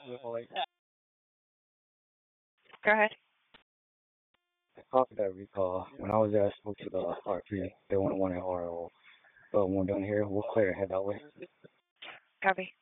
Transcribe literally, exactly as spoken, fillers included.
Like, Go ahead. copy that recall. When I was there, I spoke to the R P. They want one at R O. But when we're done here, we'll clear ahead that way. Copy.